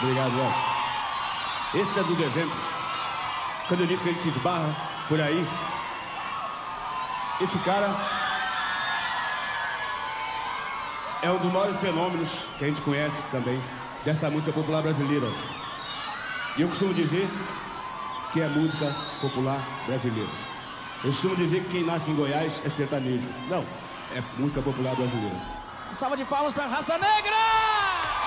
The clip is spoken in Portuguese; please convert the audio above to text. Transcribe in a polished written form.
Obrigado, Léo. Esse é dos eventos. Quando eu disse que a gente esbarra por aí, esse cara é um dos maiores fenômenos que a gente conhece também dessa música popular brasileira. E eu costumo dizer que é música popular brasileira. Eu costumo dizer que quem nasce em Goiás é sertanejo. Não, é música popular brasileira. Salva de palmas para a Raça Negra!